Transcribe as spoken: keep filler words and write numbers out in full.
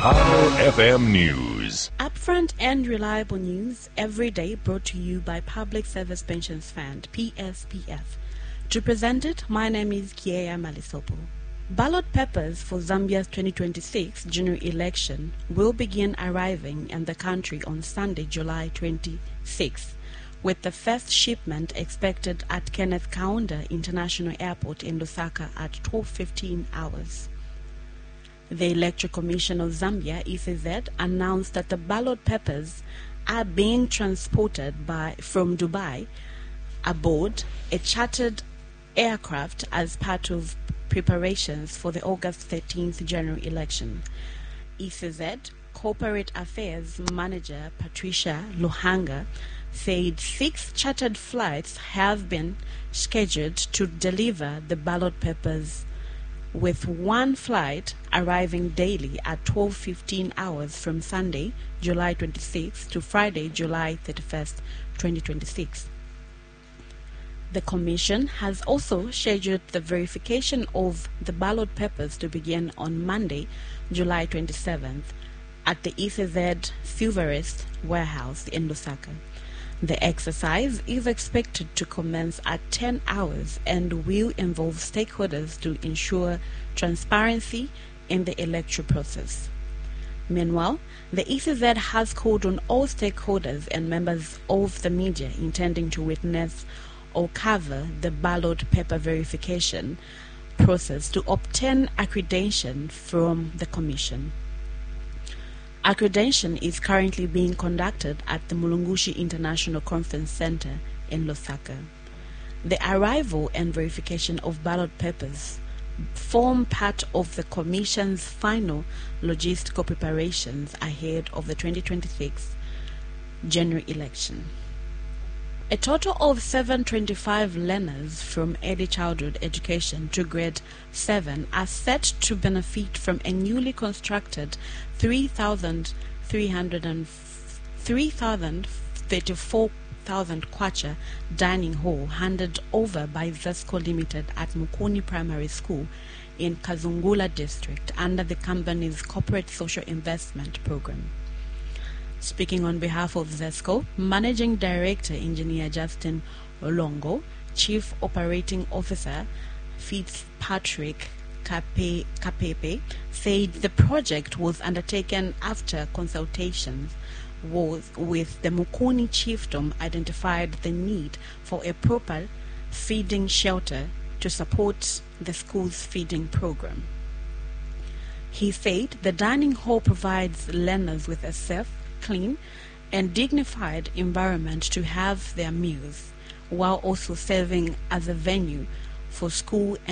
Power F M News. Upfront and reliable news every day, brought to you by Public Service Pensions Fund, P S P F. To present it, my name is Kiea Malisopo. Ballot papers for Zambia's twenty twenty-six general election will begin arriving in the country on Sunday, July twenty-sixth, with the first shipment expected at Kenneth Kaunda International Airport in Lusaka at twelve fifteen hours. The Electoral Commission of Zambia, E C Z, announced that the ballot papers are being transported by from Dubai aboard a chartered aircraft as part of preparations for the August thirteenth general election. E C Z Corporate Affairs Manager Patricia Luhanga said six chartered flights have been scheduled to deliver the ballot papers, with one flight arriving daily at twelve fifteen hours from Sunday, July twenty-sixth to Friday, July thirty-first, twenty twenty-six. The Commission has also scheduled the verification of the ballot papers to begin on Monday, July twenty-seventh, at the E C Z Silverest warehouse in Lusaka. The exercise is expected to commence at ten hours and will involve stakeholders to ensure transparency in the electoral process. Meanwhile, the E C Z has called on all stakeholders and members of the media intending to witness or cover the ballot paper verification process to obtain accreditation from the Commission. Accreditation is currently being conducted at the Mulungushi International Conference Center in Lusaka. The arrival and verification of ballot papers form part of the Commission's final logistical preparations ahead of the twenty twenty-six general election. A total of seven hundred twenty-five learners from early childhood education to grade seven are set to benefit from a newly constructed three thousand thirty-four thousand kwacha dining hall handed over by Zesco Limited at Mukuni Primary School in Kazungula District under the company's Corporate Social Investment Program. Speaking on behalf of Zesco, Managing Director Engineer Justin Olongo, Chief Operating Officer Fitzpatrick Kape, Kapepe said the project was undertaken after consultations was with the Mukuni chiefdom identified the need for a proper feeding shelter to support the school's feeding program. He said the dining hall provides learners with a safe, clean, and dignified environment to have their meals, while also serving as a venue for school